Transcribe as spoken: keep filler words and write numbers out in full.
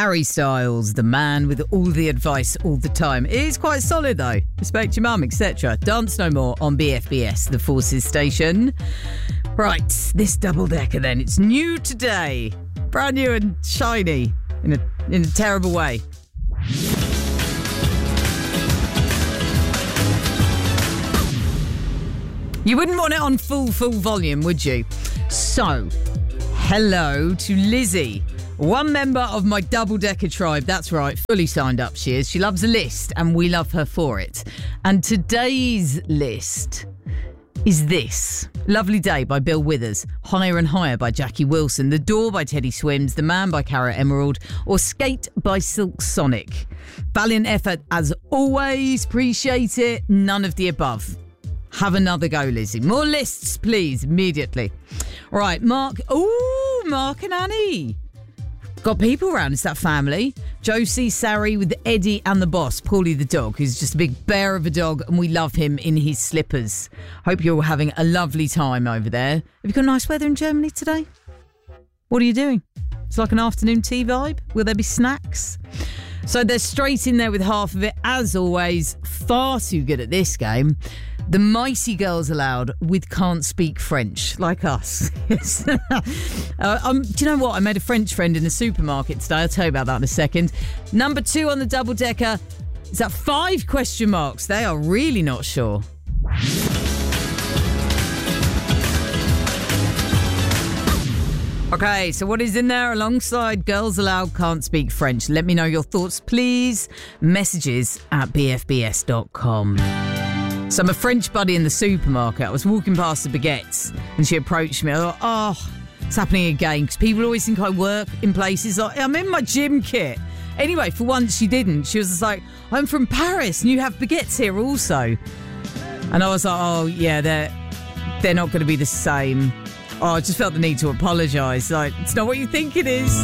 Harry Styles, the man with all the advice all the time. It is quite solid though. Respect your mum, et cetera. Dance No More on B F B S, the Forces station. Right, this double decker then. It's new today. Brand new and shiny in a in a terrible way. You wouldn't want it on full, full volume, would you? So, hello to Lizzie, one member of my double-decker tribe. That's right, fully signed up she is. She loves a list, and we love her for it. And today's list is this. Lovely Day by Bill Withers, Higher and Higher by Jackie Wilson, The Door by Teddy Swims, The Man by Cara Emerald, or Skate by Silk Sonic. Valiant effort as always, appreciate it. None of the above. Have another go, Lizzie. More lists, please, immediately. Right, Mark. Ooh, Mark and Annie. Got people around. It's that family. Josie, Sari with Eddie and the boss, Paulie the dog, who's just a big bear of a dog, and we love him in his slippers. Hope you're all having a lovely time over there. Have you got nice weather in Germany today? What are you doing? It's like an afternoon tea vibe. Will there be snacks? So they're straight in there with half of it. As always, far too good at this game. The Mighty Girls Aloud with Can't Speak French, like us. uh, um, do you know what? I made a French friend in the supermarket today. I'll tell you about that in a second. Number two on the double decker. Is that five question marks? They are really not sure. Okay, so what is in there alongside Girls Aloud Can't Speak French? Let me know your thoughts, please. Messages at b f b s dot com. So I'm a French buddy in the supermarket. I was walking past the baguettes and she approached me. I thought, oh, it's happening again. Because people always think I work in places like, I'm in my gym kit. Anyway, for once she didn't. She was just like, I'm from Paris and you have baguettes here also. And I was like, oh, yeah, they're, they're not going to be the same. Oh, I just felt the need to apologise. Like, it's not what you think it is.